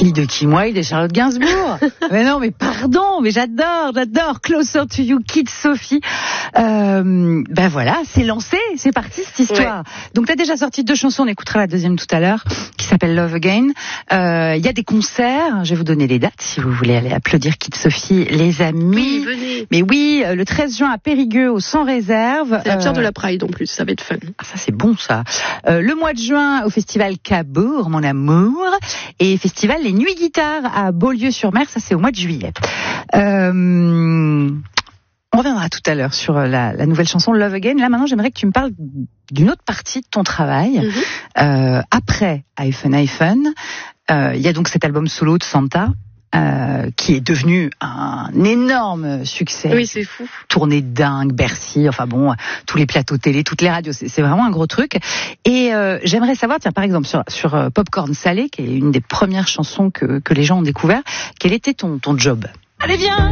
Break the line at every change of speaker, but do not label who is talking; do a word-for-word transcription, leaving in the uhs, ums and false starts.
Fille de Kim Wilde et Charlotte Gainsbourg. Mais non, mais pardon, mais j'adore, j'adore. Closer to You, Kid Sophie. Euh, ben voilà, c'est lancé, c'est parti cette histoire. Ouais. Donc t'as déjà sorti deux chansons, on écoutera la deuxième tout à l'heure, qui s'appelle Love Again. Il euh, y a des concerts, je vais vous donner les dates si vous voulez aller applaudir Kid Sophie, les amis.
Oui, venez.
Mais oui, le treize juin à Périgueux, au Sans Réserve.
C'est la pierre euh... de la Pride en plus, ça va être fun.
Ah, ça c'est bon ça. Euh, le mois de juin au festival Cabourg, mon amour, et festival Les Nuits Guitare à Beaulieu-sur-Mer, ça c'est au mois de juillet. Euh, on reviendra tout à l'heure sur la, la nouvelle chanson Love Again. Là maintenant j'aimerais que tu me parles d'une autre partie de ton travail. Mm-hmm. Euh, après iPhone iPhone, il euh, y a donc cet album solo de Santa. Euh, qui est devenu un énorme succès.
Oui, c'est fou.
Tournée dingue, Bercy, enfin bon, tous les plateaux télé, toutes les radios, c'est, c'est vraiment un gros truc. Et euh, j'aimerais savoir, tiens, par exemple, sur, sur euh, Popcorn Salé, qui est une des premières chansons que, que les gens ont découvert, quel était ton, ton job ?
Allez, viens!